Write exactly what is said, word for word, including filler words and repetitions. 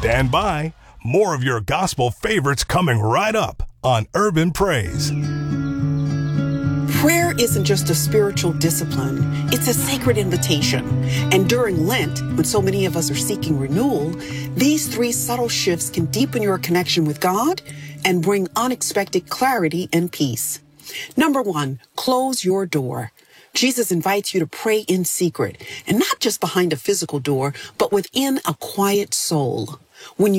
Stand by. More of your gospel favorites coming right up on Urban Praise. Prayer isn't just a spiritual discipline, it's a sacred invitation. And during Lent, when so many of us are seeking renewal, these three subtle shifts can deepen your connection with God and bring unexpected clarity and peace. Number one, close your door. Jesus invites you to pray in secret, and not just behind a physical door, but within a quiet soul. When you